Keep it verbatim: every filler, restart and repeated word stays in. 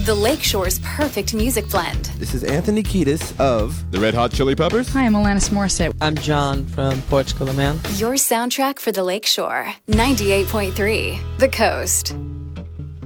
the Lakeshore's perfect music blend. This is Anthony Kiedis of the Red Hot Chili Peppers. Hi, I'm Alanis Morissette. I'm John from Portugal, man. Your soundtrack for the Lakeshore. ninety-eight point three, The Coast.